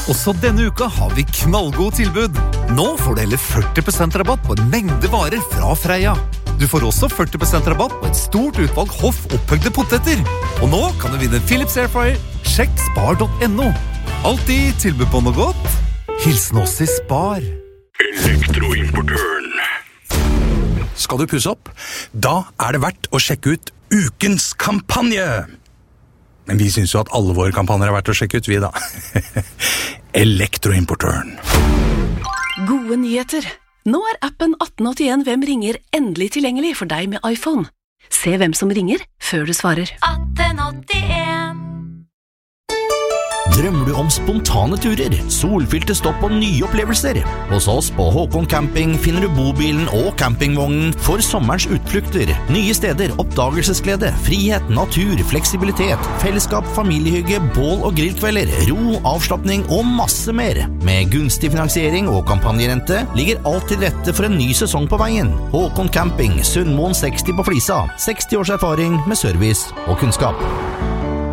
Også denne uka har vi knallgod tilbud. Nå får du hele 40% rabatt på en mengde varer fra Freia. Du får også 40% rabatt på et stort utvalg hoff opphøgde poteter. Og nå kan du vinne Philips Airfryer. Sjekk spar.no. Alltid tilbud på noe godt. Hilsen oss i Spar. Elektroimportøren. Skal du pusse opp? Da det verdt å sjekke ut ukens kampanje. Men vi synes jo at alle våre kampanjer verdt å sjekke ut, vi da. Elektroimportøren. Gode nyheter. Nå appen 1881 Hvem ringer endelig tilgjengelig for deg med iPhone. Se hvem som ringer før du svarer. 1881. Drømmer du om spontane turer, solfylte stopp og nye opplevelser? Hos oss på Håkon Camping finner du bobilen og campingvognen for sommerens utflukter. Nye steder, oppdagelsesglede, frihet, natur, fleksibilitet, fellesskap, familiehygge, bål og grillkvelder, ro, avslappning og masse mer. Med gunstig finansiering og kampanjerente ligger alt til rette for en ny sesong på veien. Håkon Camping, Sundmoen 60 på Flisa. 60 års erfaring med service og kunnskap.